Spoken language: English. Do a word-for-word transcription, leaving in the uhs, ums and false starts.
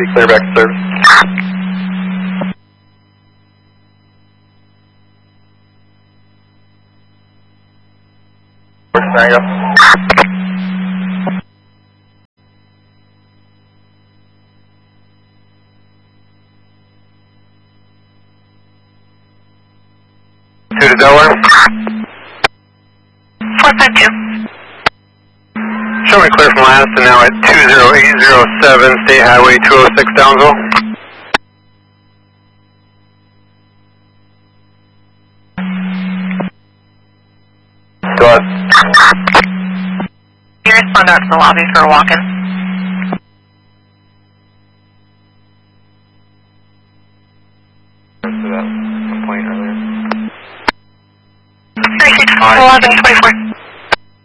taxi, clear back to service. There you go. Two to Delaware. four five two. Show me clear from Lanston now at two zero eight zero seven, State Highway two oh six, Downsville. Go ahead. You respond out to the lobby for a walk-in.